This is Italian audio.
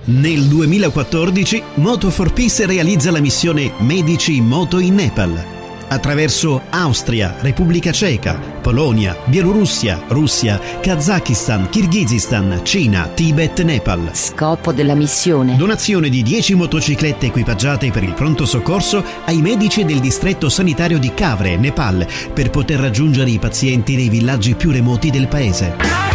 Nel 2014 Moto for Peace realizza la missione Medici in Moto in Nepal. Attraverso Austria, Repubblica Ceca, Polonia, Bielorussia, Russia, Kazakistan, Kirghizistan, Cina, Tibet, Nepal. Scopo della missione: donazione di 10 motociclette equipaggiate per il pronto soccorso ai medici del distretto sanitario di Kavre, Nepal, per poter raggiungere i pazienti nei villaggi più remoti del paese.